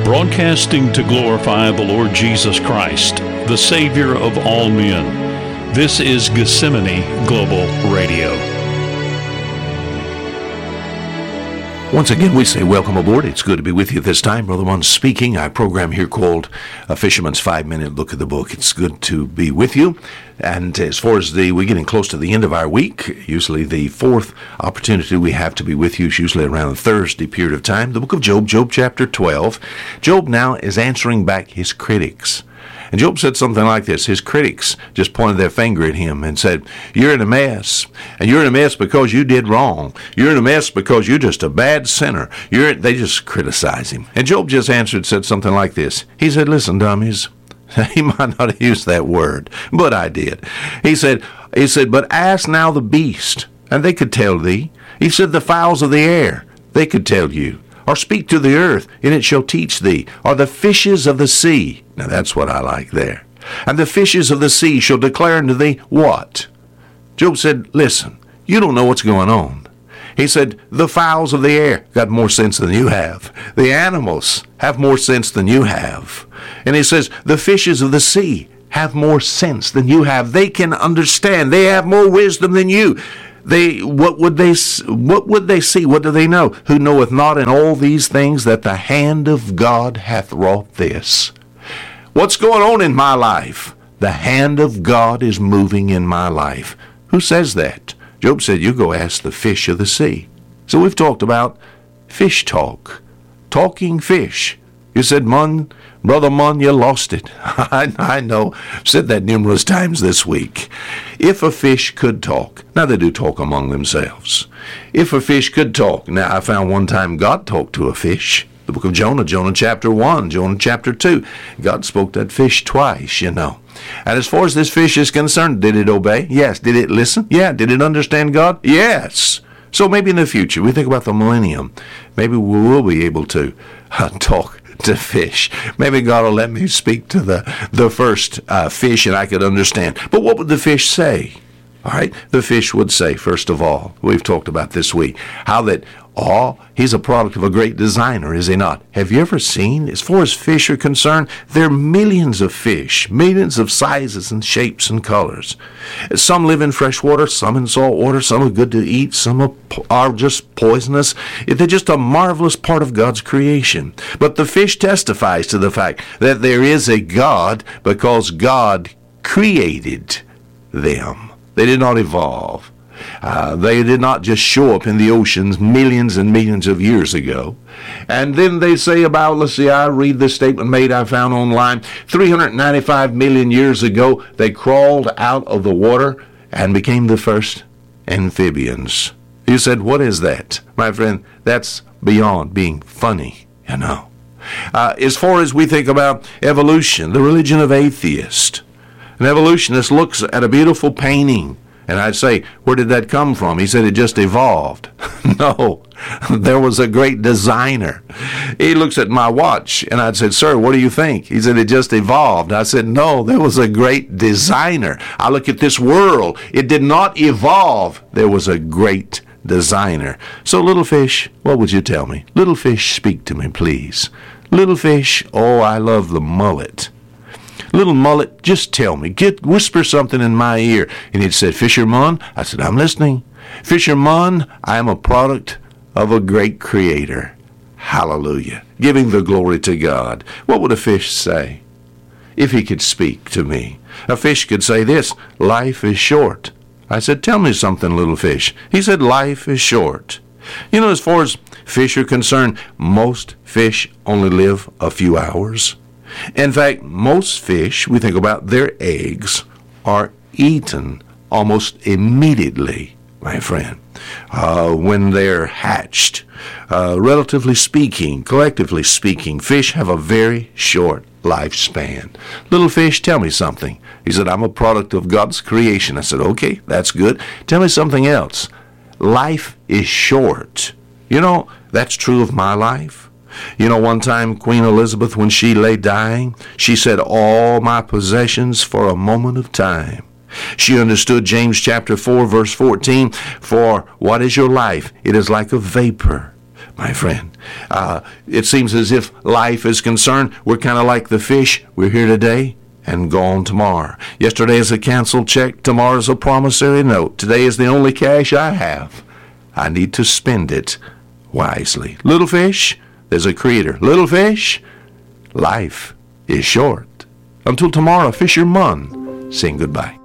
Broadcasting to glorify the Lord Jesus Christ, the Savior of all men. This is Gethsemane Global Radio. Once again, we say welcome aboard. It's good to be with you this time. Brother Munn speaking. Our program here called A Fisherman's 5-Minute Look at the Book. It's good to be with you. And as far as we're getting close to the end of our week, usually the fourth opportunity we have to be with you is usually around a Thursday period of time. The book of Job, Job chapter 12. Job now is answering back his critics. And Job said something like this. His critics just pointed their finger at him and said, "You're in a mess. And you're in a mess because you did wrong. You're in a mess because you're just a bad sinner." They just criticize him. And Job just said something like this. He said, "Listen, dummies." He might not have used that word, but I did. He said, "But ask now the beast, and they could tell thee." He said, "The fowls of the air, they could tell you. Or speak to the earth, and it shall teach thee. Or the fishes of the sea." Now that's what I like there. "And the fishes of the sea shall declare unto thee," what? Job said, "Listen, you don't know what's going on." He said, "The fowls of the air got more sense than you have. The animals have more sense than you have." And he says, "The fishes of the sea have more sense than you have. They can understand. They have more wisdom than you. What would they see? What do they know? Who knoweth not in all these things that the hand of God hath wrought this?" What's going on in my life? The hand of God is moving in my life. Who says that? Job said, "You go ask the fish of the sea." So we've talked about fish talk, talking fish. You said, Brother Munn, you lost it. I know. I've said that numerous times this week. If a fish could talk, now they do talk among themselves. If a fish could talk, now I found one time God talked to a fish. The book of Jonah, Jonah chapter 1, Jonah chapter 2. God spoke to that fish twice, you know. And as far as this fish is concerned, did it obey? Yes. Did it listen? Yeah. Did it understand God? Yes. So maybe in the future, we think about the millennium, maybe we will be able to talk to fish. Maybe God will let me speak to the first fish and I could understand. But what would the fish say? All right, the fish would say, first of all, we've talked about this week, how that, he's a product of a great designer, is he not? Have you ever seen, as far as fish are concerned, there are millions of fish, millions of sizes and shapes and colors. Some live in fresh water, some in salt water, some are good to eat, some are just poisonous. They're just a marvelous part of God's creation. But the fish testifies to the fact that there is a God because God created them. They did not evolve. They did not just show up in the oceans millions and millions of years ago. And then they say about, I read this statement I found online, 395 million years ago, they crawled out of the water and became the first amphibians. You said, what is that? My friend, that's beyond being funny, you know. As far as we think about evolution, the religion of atheists, an evolutionist looks at a beautiful painting, and I'd say, where did that come from? He said, it just evolved. No, there was a great designer. He looks at my watch, and I'd said, sir, what do you think? He said, it just evolved. I said, no, there was a great designer. I look at this world. It did not evolve. There was a great designer. So, little fish, what would you tell me? Little fish, speak to me, please. Little fish, I love the mullet. Little mullet, just tell me, whisper something in my ear. And he'd said, Fisher Munn? I said, I'm listening. Fisher Munn, I am a product of a great creator. Hallelujah. Giving the glory to God. What would a fish say if he could speak to me? A fish could say this, life is short. I said, tell me something, little fish. He said, life is short. You know, as far as fish are concerned, most fish only live a few hours. In fact, most fish, we think about their eggs, are eaten almost immediately, my friend, when they're hatched. Relatively speaking, collectively speaking, fish have a very short lifespan. Little fish, tell me something. He said, I'm a product of God's creation. I said, okay, that's good. Tell me something else. Life is short. You know, that's true of my life. You know, one time Queen Elizabeth, when she lay dying, she said, all my possessions for a moment of time. She understood James chapter 4, verse 14, for what is your life? It is like a vapor. my friend. It seems as if life is concerned, we're kind of like the fish. We're here today and gone tomorrow. Yesterday is a canceled check. Tomorrow is a promissory note. Today is the only cash I have. I need to spend it wisely. Little fish, there's a creator. Little fish, life is short. Until tomorrow, fisherman, saying goodbye.